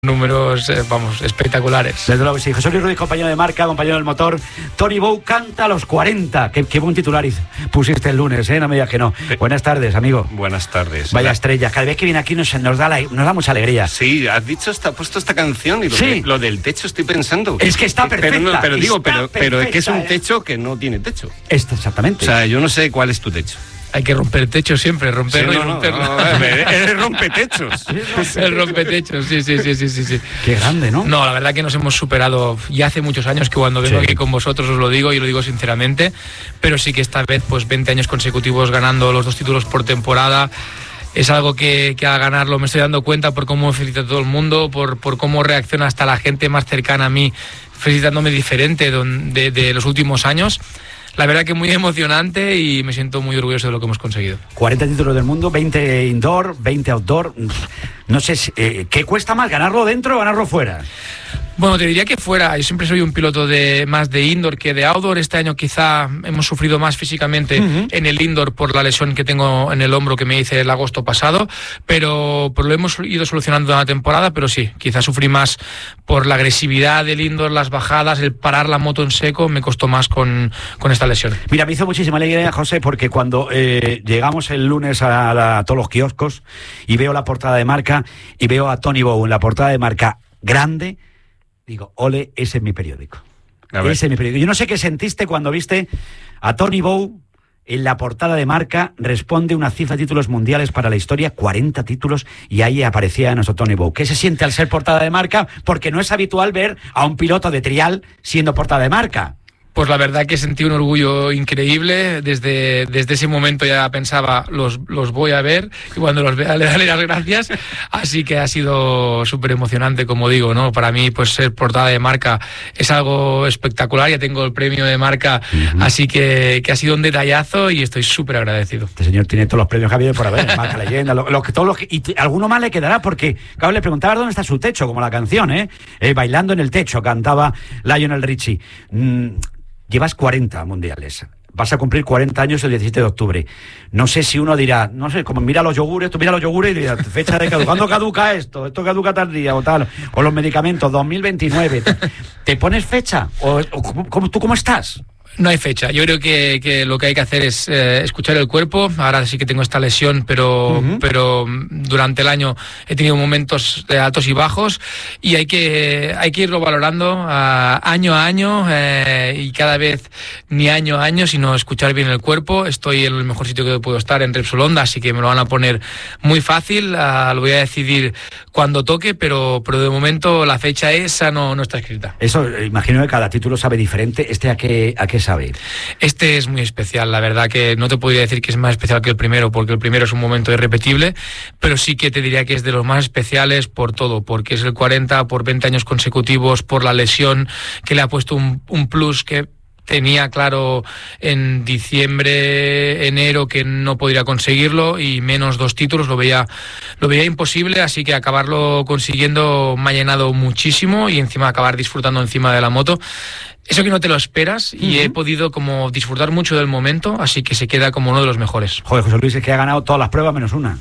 números, vamos, espectaculares. Desde luego, sí. José Luis Ruiz, compañero de marca, compañero del motor. Tony Bou canta a los 40. Qué buen titular pusiste el lunes, ¿eh? No me digas que no. Sí. Buenas tardes, amigo. Buenas tardes. Vaya estrella. Cada vez que viene aquí nos da mucha alegría. Sí, has puesto esta canción y lo del techo estoy pensando. Es que está perfecta. Pero es que es un techo que no tiene techo. Exactamente. O sea, yo no sé cuál es tu techo. Hay que romper techo siempre, romperlo y romperlo. El rompetechos. El rompetechos, sí. Qué grande, ¿no? No, la verdad que nos hemos superado ya hace muchos años, que cuando vengo aquí con vosotros os lo digo y lo digo sinceramente, pero sí que esta vez, pues 20 años consecutivos ganando los 2 títulos por temporada. Es algo que al ganarlo me estoy dando cuenta por cómo felicita a todo el mundo, por cómo reacciona hasta la gente más cercana a mí, felicitándome diferente de los últimos años. La verdad que muy emocionante y me siento muy orgulloso de lo que hemos conseguido. 40 títulos del mundo, 20 indoor, 20 outdoor. No sé, ¿qué cuesta más, ganarlo dentro o ganarlo fuera? Bueno, te diría que fuera. Yo siempre soy un piloto más de indoor que de outdoor. Este año quizá hemos sufrido más físicamente en el indoor por la lesión que tengo en el hombro que me hice el agosto pasado, pero lo hemos ido solucionando en la temporada, pero sí, quizá sufrí más por la agresividad del indoor, las bajadas, el parar la moto en seco, me costó más con esta lesión. Mira, me hizo muchísima alegría, José, porque cuando llegamos el lunes a todos los kioscos y veo la portada de marca y veo a Tony Bou en la portada de marca grande, digo, ole, ese es mi periódico. Ese es mi periódico. Yo no sé qué sentiste cuando viste a Tony Bou en la portada de marca, responde una cifra de títulos mundiales para la historia, 40 títulos, y ahí aparecía nuestro Tony Bou. ¿Qué se siente al ser portada de marca? Porque no es habitual ver a un piloto de trial siendo portada de marca. Pues la verdad que sentí un orgullo increíble. Desde ese momento ya pensaba, los voy a ver, y cuando los vea le daré las gracias. Así que ha sido súper emocionante, como digo, ¿no? Para mí, pues ser portada de marca es algo espectacular. Ya tengo el premio de marca, así que ha sido un detallazo y estoy súper agradecido. Este señor tiene todos los premios que ha habido por haber, marca leyenda, y alguno más le quedará, porque claro, le preguntaba dónde está su techo, como la canción, Bailando en el techo, cantaba Lionel Richie. Llevas 40 mundiales. Vas a cumplir 40 años el 17 de octubre. No sé si uno dirá, no sé, como mira los yogures y dirá, fecha de caduca. ¿Cuándo caduca esto? Esto caduca tal día o tal. O los medicamentos, 2029. ¿Te pones fecha? ¿Tú cómo estás? No hay fecha. Yo creo que lo que hay que hacer es escuchar el cuerpo. Ahora sí que tengo esta lesión, pero durante el año he tenido momentos de altos y bajos y hay que irlo valorando año a año y cada vez ni año a año, sino escuchar bien el cuerpo. Estoy en el mejor sitio que puedo estar, en Repsol Honda, así que me lo van a poner muy fácil. Lo voy a decidir cuando toque, pero de momento la fecha esa no está escrita. Eso, imagino que cada título sabe diferente. ¿A qué sabe? Este es muy especial, la verdad que no te podría decir que es más especial que el primero, porque el primero es un momento irrepetible, pero sí que te diría que es de los más especiales por todo, porque es el 40, por 20 años consecutivos, por la lesión que le ha puesto un plus que tenía claro en diciembre, enero, que no podría conseguirlo, y menos 2 títulos lo veía imposible, así que acabarlo consiguiendo me ha llenado muchísimo y encima acabar disfrutando encima de la moto. Eso que no te lo esperas y he podido como disfrutar mucho del momento, así que se queda como uno de los mejores. Joder, José Luis, es que ha ganado todas las pruebas menos una.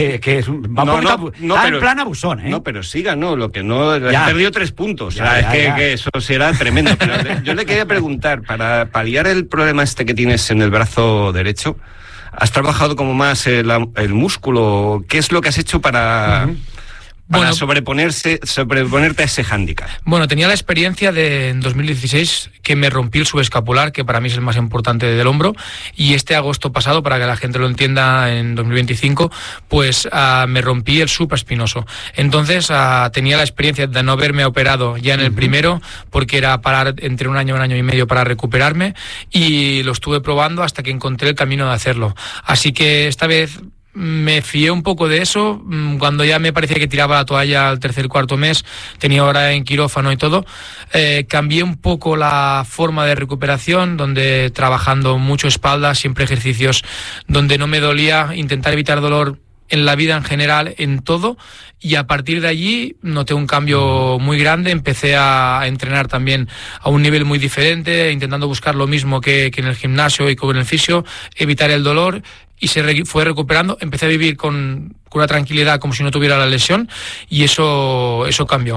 En plan abusón, ¿eh? No, pero sí ganó, lo que no... Ha perdido 3 puntos, que eso será tremendo. Pero yo le quería preguntar, para paliar el problema que tienes en el brazo derecho, ¿has trabajado como más el músculo? ¿Qué es lo que has hecho para sobreponerte a ese hándicap? Bueno, tenía la experiencia en 2016 que me rompí el subescapular, que para mí es el más importante del hombro, y este agosto pasado, para que la gente lo entienda, en 2025, pues me rompí el supraespinoso. Entonces tenía la experiencia de no haberme operado ya en el primero, porque era parar entre un año y medio para recuperarme, y lo estuve probando hasta que encontré el camino de hacerlo. Así que esta vez me fié un poco de eso. Cuando ya me parecía que tiraba la toalla al 3.-4 mes, tenía hora en quirófano y todo, cambié un poco la forma de recuperación, donde trabajando mucho espalda, siempre ejercicios donde no me dolía, intentar evitar dolor en la vida en general, en todo, y a partir de allí noté un cambio muy grande. Empecé a entrenar también a un nivel muy diferente, intentando buscar lo mismo que en el gimnasio y con el fisio, evitar el dolor, y se fue recuperando. Empecé a vivir con una tranquilidad como si no tuviera la lesión, y eso cambió.